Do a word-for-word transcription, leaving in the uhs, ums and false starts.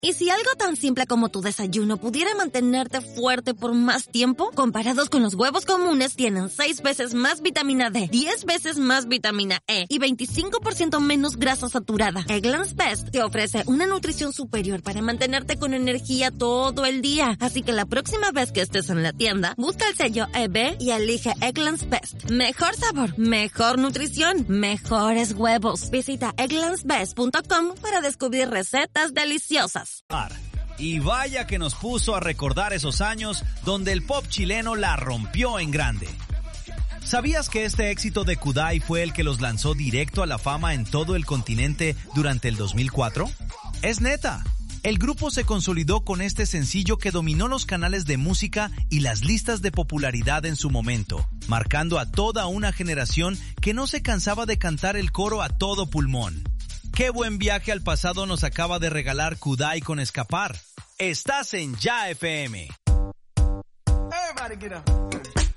¿Y si algo tan simple como tu desayuno pudiera mantenerte fuerte por más tiempo? Comparados con los huevos comunes, tienen seis veces más vitamina D, diez veces más vitamina E y veinticinco por ciento menos grasa saturada. Eggland's Best te ofrece una nutrición superior para mantenerte con energía todo el día. Así que la próxima vez que estés en la tienda, busca el sello E B y elige Eggland's Best. Mejor sabor, mejor nutrición, mejores huevos. Visita egglands best punto com para descubrir recetas deliciosas. Y vaya que nos puso a recordar esos años donde el pop chileno la rompió en grande. ¿Sabías que este éxito de Kudai fue el que los lanzó directo a la fama en todo el continente durante el dos mil cuatro? Es neta. El grupo se consolidó con este sencillo que dominó los canales de música y las listas de popularidad en su momento, marcando a toda una generación que no se cansaba de cantar el coro a todo pulmón. Qué buen viaje al pasado nos acaba de regalar Kudai con Escapar. Estás en Ya F M. Everybody get up.